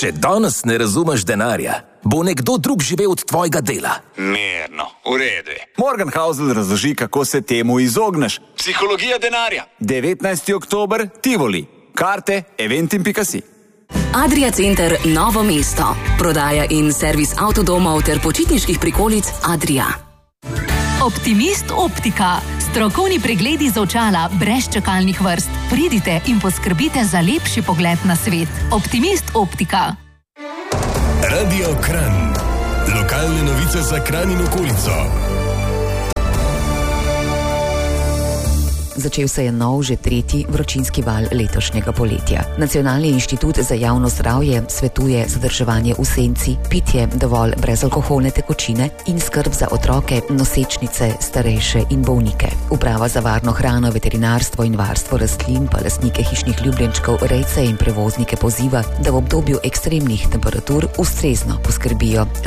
Če danes ne razumeš denarja, bo nekdo drug živel od tvojega dela. Mirno, v redu. Morgan Housel razloži, kako se temu izogneš. Psihologija denarja. 19. oktober, Tivoli. Karte eventim.si. Adria Center Novo mesto. Prodaja in servis avtodomov ter počitniških prikolic Adria. Optimist Optika. Strokovni pregledi z očala brez čakalnih vrst. Pridite in poskrbite za lepši pogled na svet. Optimist Optika. Radio Kranj. Lokalne novice za Kranj in okolico. Začel se je nov, že tretji vročinski val letošnjega poletja. Nacionalni inštitut za javno zdravje svetuje zadrževanje v senci, pitje dovolj brezalkoholne tekočine in skrb za otroke, nosečnice, starejše in bolnike. Uprava za varno hrano, veterinarstvo in varstvo rastlin pa lastnike hišnih ljubljenčkov, rejce in prevoznike poziva, da v obdobju ekstremnih temperatur ustrezno poskrbijo